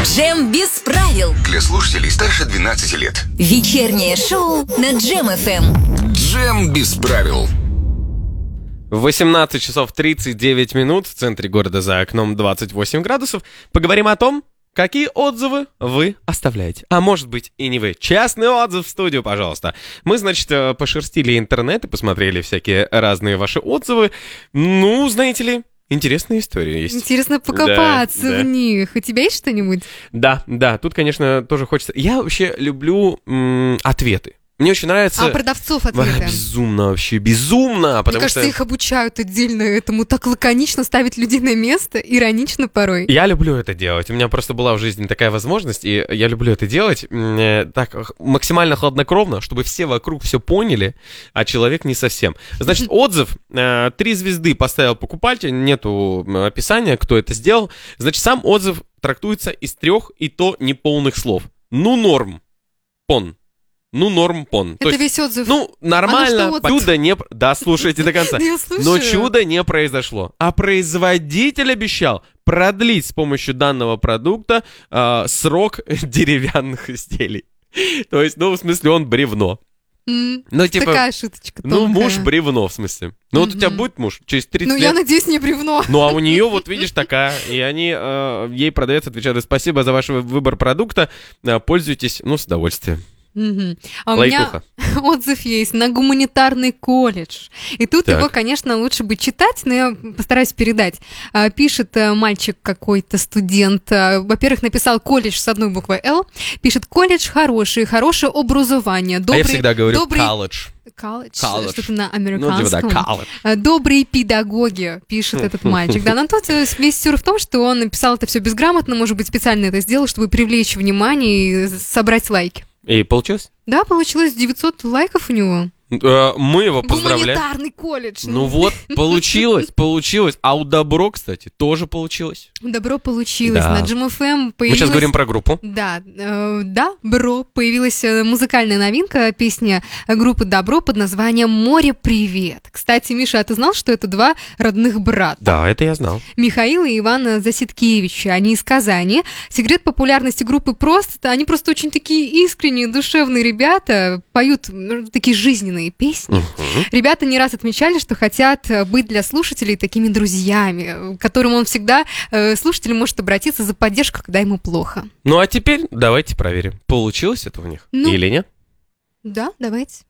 Джем без правил. Для слушателей старше 12 лет. Вечернее шоу на Джем ФМ. Джем без правил. 18 часов 39 минут, в центре города за окном 28 градусов. Поговорим о том, какие отзывы вы оставляете. А может быть и не вы. Частный отзыв в студию, пожалуйста. Мы, значит, пошерстили интернет и посмотрели всякие разные ваши отзывы. Ну, знаете ли, интересные истории есть. Интересно покопаться Да. в них. У тебя есть что-нибудь? Да, тут, конечно, тоже хочется... Я вообще люблю ответы. Мне очень нравится... А продавцов ответы? Безумно вообще, безумно, Мне потому кажется, что... их обучают отдельно этому. Так лаконично ставить людей на место, иронично порой. Я люблю это делать. У меня просто была в жизни такая возможность, и я люблю это делать так максимально хладнокровно, чтобы все вокруг все поняли, а человек не совсем. Значит, отзыв. 3 звезды поставил покупатель, нету описания, кто это сделал. Значит, сам отзыв трактуется из 3 и то неполных слов. Ну, норм. Пон. Ну, норм пон. Это весь отзыв. Ну, нормально, А на что чудо не... Да, слушайте до конца. Я слушаю. Но чудо не произошло. А производитель обещал продлить с помощью данного продукта срок деревянных изделий. То есть, ну, в смысле, он бревно. Ну, типа... Такая шуточка тонкая. Ну, муж бревно, в смысле. Ну, вот у тебя будет муж через 30 лет. Ну, я надеюсь, не бревно. Ну, а у нее, вот видишь, такая. И они, ей продавец отвечают: спасибо за ваш выбор продукта, пользуйтесь, ну, с удовольствием. А у меня отзыв есть на гуманитарный колледж. И тут Так. его, конечно, лучше бы читать, но я постараюсь передать. Пишет мальчик какой-то, студент. Во-первых, написал колледж с одной буквой «Л». Пишет: колледж хорошее образование. А я всегда говорю колледж. Колледж, College. что-то на Ну, типа, американском. да, college. Добрые педагоги, пишет этот мальчик. Да, но тут весь сюр в том, что он написал это все безграмотно, может быть, специально это сделал, чтобы привлечь внимание и собрать лайки. И получилось? Да, получилось 900 лайков у него. Мы его поздравляем. Гуманитарный колледж. Ну вот, получилось. А у Добро, кстати, тоже получилось. Добро получилось. Да. На Джем ФМ появилась... Мы сейчас говорим про группу. Да, Добро. Появилась музыкальная новинка, песня группы Добро под названием «Море, привет». Кстати, Миша, а ты знал, что это 2 родных брата? Да, это я знал. Михаил и Иван Заситкевич. Они из Казани. Секрет популярности группы просто... Они просто очень такие искренние, душевные ребята. Поют такие жизненные песни. Ребята не раз отмечали, что хотят быть для слушателей такими друзьями, к которым он всегда, слушатель может обратиться за поддержкой, когда ему плохо. Ну а теперь давайте проверим, получилось это у них Ну. или нет. Да, давайте.